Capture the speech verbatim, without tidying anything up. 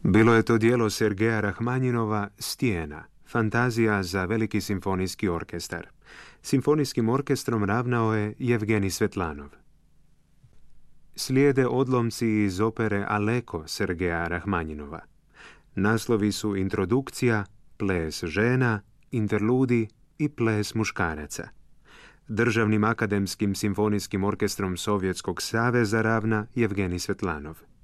Bilo je to djelo Sergeja Rahmanjinova Stijena, fantazija za veliki simfonijski orkestar. Simfonijskim orkestrom ravnao je Jevgenij Svetlanov. Slijede odlomci iz opere Aleko Sergeja Rahmanjinova. Naslovi su Introdukcija, Ples žena, Interludi i Ples muškaraca. Državnim akademskim simfonijskim orkestrom Sovjetskog saveza ravna Jevgenij Svetlanov.